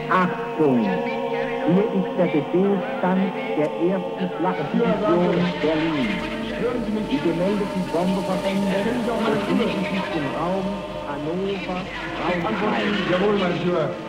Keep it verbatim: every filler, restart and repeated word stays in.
Achtung! Hier ist der Befehlsstand der ersten Flakdivision Berlin. Die gemeldeten Bombenverbände befinden sich im Raum Hannover, Braunschweig. Jawohl, mein Führer.